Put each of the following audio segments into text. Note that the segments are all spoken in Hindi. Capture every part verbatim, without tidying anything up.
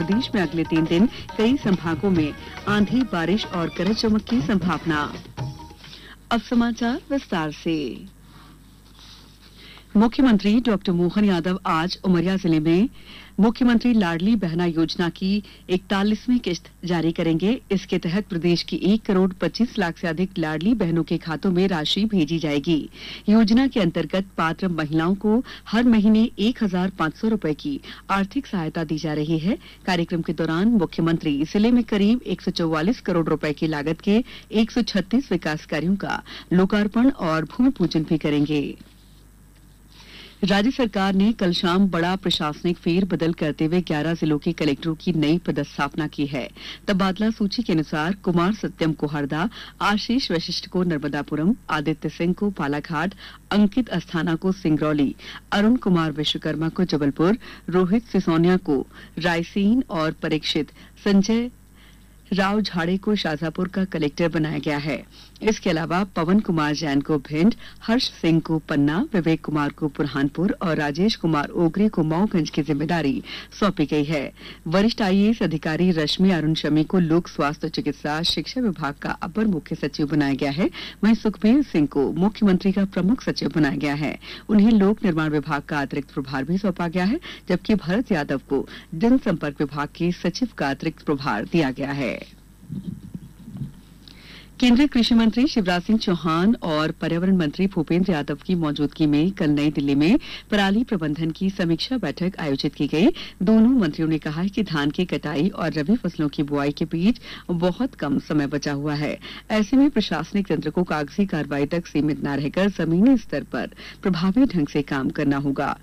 प्रदेश में अगले तीन दिन कई संभागों में आंधी, बारिश और गरज चमक की संभावना। अब समाचार विस्तार से। मुख्यमंत्री डॉक्टर मोहन यादव आज उमरिया जिले में मुख्यमंत्री लाडली बहना योजना की इकतालीसवीं किश्त जारी करेंगे। इसके तहत प्रदेश की एक करोड़ पच्चीस लाख से अधिक लाडली बहनों के खातों में राशि भेजी जाएगी। योजना के अंतर्गत पात्र महिलाओं को हर महीने एक हजार पाँच सौ रूपये की आर्थिक सहायता दी जा रही है। कार्यक्रम के दौरान मुख्यमंत्री जिले में करीब एक सौ चौवालीस करोड़ रुपए की लागत के एक सौ छत्तीस विकास कार्यों का लोकार्पण और भूमि पूजन भी करेंगे। राज्य सरकार ने कल शाम बड़ा प्रशासनिक फेरबदल करते हुए ग्यारह जिलों के कलेक्टरों की नई पदस्थापना की है। तबादला सूची के अनुसार कुमार सत्यम को हरदा, आशीष वशिष्ठ को नर्मदापुरम, आदित्य सिंह को बालाघाट, अंकित अस्थाना को सिंगरौली, अरुण कुमार विश्वकर्मा को जबलपुर, रोहित सिसोनिया को रायसेन और परीक्षित संजय राव झाड़े को शाजापुर का कलेक्टर बनाया गया है। इसके अलावा पवन कुमार जैन को भिंड, हर्ष सिंह को पन्ना, विवेक कुमार को बुरहानपुर और राजेश कुमार ओगरे को मऊगंज की जिम्मेदारी सौंपी गई है। वरिष्ठ आईएएस अधिकारी रश्मि अरुण शमी को लोक स्वास्थ्य चिकित्सा शिक्षा विभाग का अपर मुख्य सचिव बनाया गया है। वहीं सुखबीर सिंह को मुख्यमंत्री का प्रमुख सचिव बनाया गया है। उन्हें लोक निर्माण विभाग का अतिरिक्त प्रभार भी सौंपा गया है, जबकि भरत यादव को जनसंपर्क विभाग के सचिव का अतिरिक्त प्रभार दिया गया है। केंद्रीय कृषि मंत्री शिवराज सिंह चौहान और पर्यावरण मंत्री भूपेंद्र यादव की मौजूदगी में कल नई दिल्ली में पराली प्रबंधन की समीक्षा बैठक आयोजित की गई। दोनों मंत्रियों ने कहा कि धान की कटाई और रबी फसलों की बुआई के बीच बहुत कम समय बचा हुआ है। ऐसे में प्रशासनिक तंत्र को कागजी कार्रवाई तक सीमित न रहकर जमीनी स्तर पर प्रभावी ढंग से काम करना होगा।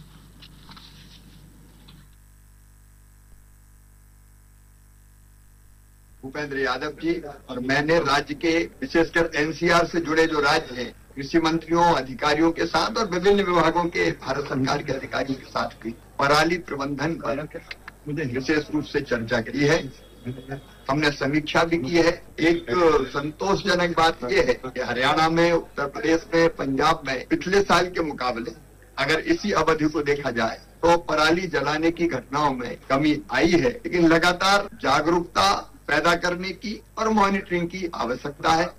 भूपेंद्र यादव जी और मैंने राज्य के विशेषकर एनसीआर से जुड़े जो राज्य हैं, कृषि मंत्रियों, अधिकारियों के साथ और विभिन्न विभागों के भारत सरकार के अधिकारियों के साथ भी पराली प्रबंधन पर विशेष रूप से चर्चा की है। हमने समीक्षा भी की है। एक संतोषजनक बात यह है कि हरियाणा में, उत्तर प्रदेश में, पंजाब में पिछले साल के मुकाबले अगर इसी अवधि को देखा जाए तो पराली जलाने की घटनाओं में कमी आई है, लेकिन लगातार जागरूकता पैदा करने की और मॉनिटरिंग की आवश्यकता है।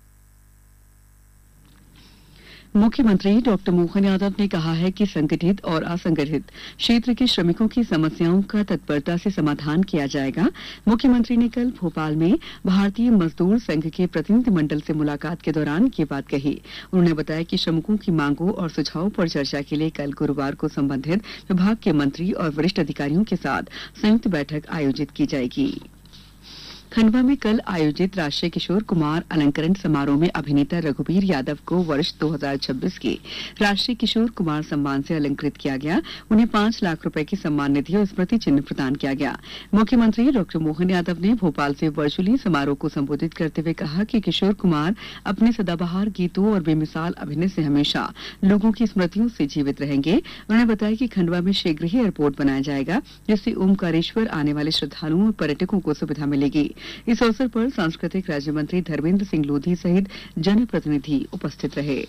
मुख्यमंत्री डॉक्टर मोहन यादव ने कहा है कि संगठित और असंगठित क्षेत्र के श्रमिकों की समस्याओं का तत्परता से समाधान किया जाएगा। मुख्यमंत्री ने कल भोपाल में भारतीय मजदूर संघ के प्रतिनिधिमंडल से मुलाकात के दौरान ये बात कही। उन्होंने बताया कि श्रमिकों की मांगों और सुझावों पर चर्चा के लिए कल गुरुवार को संबंधित विभाग के मंत्री और वरिष्ठ अधिकारियों के साथ संयुक्त बैठक आयोजित की जाएगी। खंडवा में कल आयोजित राष्ट्रीय किशोर कुमार अलंकरण समारोह में अभिनेता रघुवीर यादव को वर्ष दो हज़ार छब्बीस के राष्ट्रीय किशोर कुमार सम्मान से अलंकृत किया गया। उन्हें पांच लाख रुपए की सम्मान निधि और स्मृति चिन्ह प्रदान किया गया। मुख्यमंत्री डॉक्टर मोहन यादव ने भोपाल से वर्चुअली समारोह को संबोधित करते हुए कहा कि किशोर कुमार अपने सदाबहार गीतों और बेमिसाल अभिनय से हमेशा लोगों की स्मृतियों से जीवित रहेंगे। उन्होंने बताया कि खंडवा में शीघ्र ही एयरपोर्ट बनाया जाएगा, जिससे ओमकारेश्वर आने वाले श्रद्धालुओं और पर्यटकों को सुविधा मिलेगी। इस अवसर पर सांस्कृतिक राज्य मंत्री धर्मेंद्र सिंह लोधी सहित जनप्रतिनिधि उपस्थित रहे।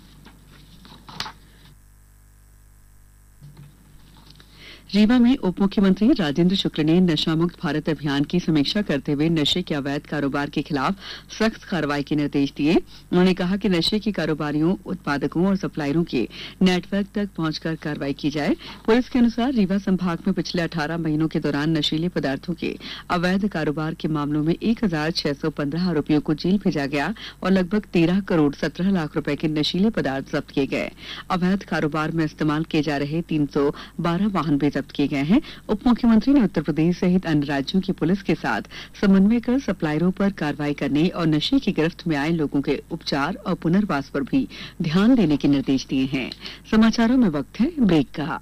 रीवा में उप मुख्यमंत्री राजेंद्र शुक्ल ने नशा मुक्त भारत अभियान की समीक्षा करते हुए नशे के अवैध कारोबार के खिलाफ सख्त कार्रवाई के निर्देश दिए। उन्होंने कहा कि नशे के कारोबारियों, उत्पादकों और सप्लायरों के नेटवर्क तक पहुंचकर कार्रवाई की जाए। पुलिस के अनुसार रीवा संभाग में पिछले अठारह महीनों के दौरान नशीले पदार्थों के अवैध कारोबार के मामलों में एक हजार छह सौ पंद्रह आरोपियों को जेल भेजा गया और लगभग तेरह करोड़ सत्रह लाख रुपए के नशीले पदार्थ जब्त किए गए। अवैध कारोबार में इस्तेमाल किए जा रहे तीन सौ बारह वाहन भी जब्त किए गए हैं। उप मुख्यमंत्री ने उत्तर प्रदेश सहित अन्य राज्यों की पुलिस के साथ समन्वय कर सप्लायरों पर कार्रवाई करने और नशे की गिरफ्त में आए लोगों के उपचार और पुनर्वास पर भी ध्यान देने के निर्देश दिए हैं। समाचारों में वक्त है ब्रेक का।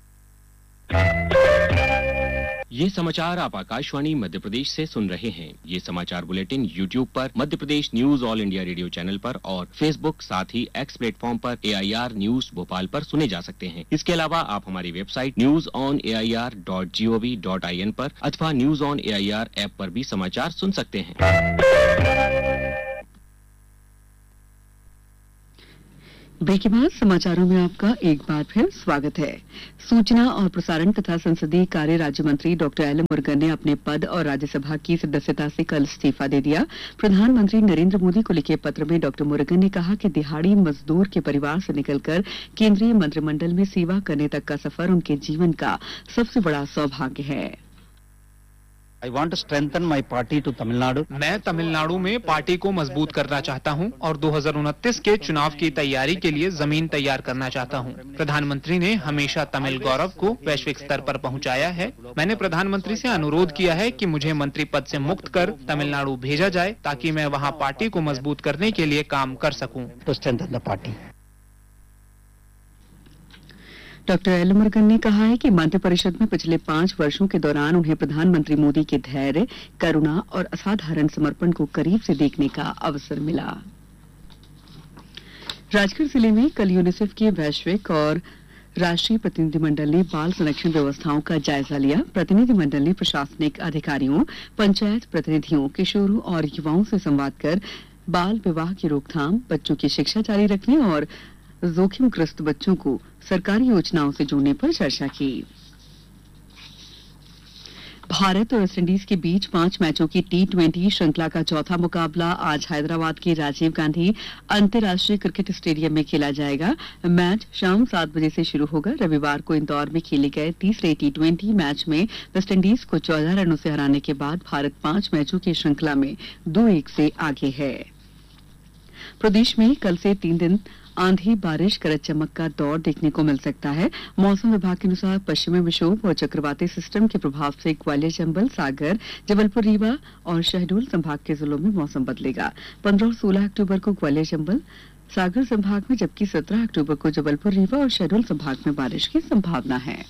ये समाचार आप आकाशवाणी मध्य प्रदेश से सुन रहे हैं। ये समाचार बुलेटिन यूट्यूब पर Madhya Pradesh news all India radio channel पर और फेसबुक साथ ही एक्स प्लेटफॉर्म पर ए आई आर न्यूज भोपाल पर सुने जा सकते हैं। इसके अलावा आप हमारी website news on A I R dot G O V dot I N पर अथवा news on A I R app पर भी समाचार सुन सकते हैं। ब्रेक के बाद समाचारों में आपका एक बार फिर स्वागत है। सूचना और प्रसारण तथा संसदीय कार्य राज्य मंत्री डॉक्टर एल मुरुगन ने अपने पद और राज्यसभा की सदस्यता से कल इस्तीफा दे दिया। प्रधानमंत्री नरेंद्र मोदी को लिखे पत्र में डॉक्टर मुरुगन ने कहा कि दिहाड़ी मजदूर के परिवार से निकलकर केंद्रीय मंत्रिमंडल में सेवा करने तक का सफर उनके जीवन का सबसे बड़ा सौभाग्य है। I want to strengthen my party to Tamil Nadu. मैं तमिलनाडु में पार्टी को मजबूत करना चाहता हूं और दो हज़ार उनतीस के चुनाव की तैयारी के लिए जमीन तैयार करना चाहता हूं। प्रधानमंत्री ने हमेशा तमिल गौरव को वैश्विक स्तर पर पहुंचाया है। मैंने प्रधानमंत्री से अनुरोध किया है कि मुझे मंत्री पद से मुक्त कर तमिलनाडु भेजा जाए ताकि मैं वहां पार्टी को मजबूत करने के लिए काम कर सकूं। To strengthen the party. Doctor L Murugan ने कहा है कि मंत्रिपरिषद में पिछले पांच वर्षों के दौरान उन्हें प्रधानमंत्री मोदी के धैर्य, करुणा और असाधारण समर्पण को करीब से देखने का अवसर मिला। राजगढ़ जिले में कल यूनिसेफ के वैश्विक और राष्ट्रीय प्रतिनिधिमंडल ने बाल संरक्षण व्यवस्थाओं का जायजा लिया। प्रतिनिधिमंडल ने प्रशासनिक अधिकारियों, पंचायत प्रतिनिधियों, किशोरों और युवाओं से संवाद कर बाल विवाह की रोकथाम, बच्चों की शिक्षा जारी रखने और जोखिमग्रस्त बच्चों को सरकारी योजनाओं से जोड़ने पर चर्चा की। भारत और वेस्टइंडीज के बीच पांच मैचों की टी ट्वेंटी श्रृंखला का चौथा मुकाबला आज हैदराबाद के राजीव गांधी अंतर्राष्ट्रीय क्रिकेट स्टेडियम में खेला जाएगा। मैच शाम सात बजे से शुरू होगा। रविवार को इंदौर में खेले गए तीसरे टी ट्वेंटी मैच में वेस्टइंडीज को चौदह रनों से हराने के बाद भारत पांच मैचों की श्रृंखला में दो एक से आगे है। प्रदेश में कल से तीन दिन आंधी, बारिश, गरज चमक का दौर देखने को मिल सकता है। मौसम विभाग के अनुसार पश्चिमी विक्षोभ और चक्रवाती सिस्टम के प्रभाव से ग्वालियर, चंबल, सागर, जबलपुर, रीवा और शहडोल संभाग के जिलों में मौसम बदलेगा। पंद्रह और सोलह अक्टूबर को ग्वालियर, चंबल, सागर संभाग में, जबकि सत्रह अक्टूबर को जबलपुर, रीवा और शहडोल संभाग में बारिश की संभावना है।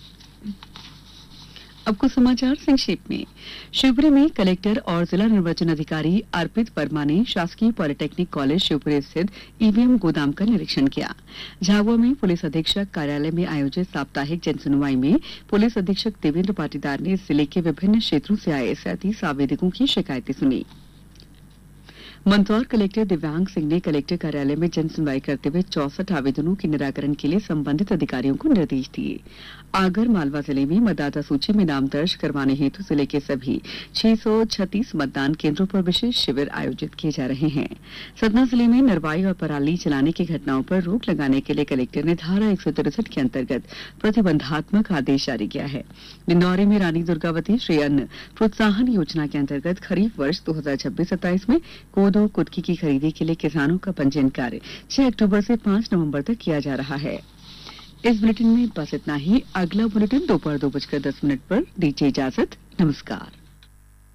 अब कुछ समाचार संक्षेप में। शिवपुरी में कलेक्टर और जिला निर्वाचन अधिकारी अर्पित वर्मा ने शासकीय पॉलिटेक्निक कॉलेज शिवपुरी स्थित ईवीएम गोदाम का निरीक्षण किया। झाबुआ में पुलिस अधीक्षक कार्यालय में आयोजित साप्ताहिक जनसुनवाई में पुलिस अधीक्षक देवेंद्र पाटीदार ने जिले के विभिन्न क्षेत्रों से आए सैंतीस आवेदकों की शिकायतें सुनी। मंदसौर कलेक्टर दिव्यांग सिंह ने कलेक्टर कार्यालय में जन सुनवाई करते हुए चौसठ आवेदनों के निराकरण के लिए संबंधित अधिकारियों को निर्देश दिए। आगर मालवा जिले में मतदाता सूची में नाम दर्ज करवाने हेतु जिले के सभी छह सौ छत्तीस मतदान केंद्रों पर विशेष शिविर आयोजित किए जा रहे हैं। सतना जिले में नरवाई और पराली जलाने की घटनाओं पर रोक लगाने के लिए कलेक्टर ने धारा एक सौ तिरसठ के अंतर्गत प्रतिबंधात्मक आदेश जारी किया है। डिंडौरी में रानी दुर्गावती श्री अन्न प्रोत्साहन योजना के अंतर्गत खरीफ वर्ष दो हजार छब्बीस सत्ताईस में कोदो, कुटकी की खरीदी के लिए किसानों का पंजीयन कार्य छह अक्टूबर से पांच नवंबर तक किया जा रहा है। इस बुलेटिन में बस इतना ही। अगला बुलेटिन दोपहर दो बजकर दस मिनट पर। दीजिए इजाजत। नमस्कार।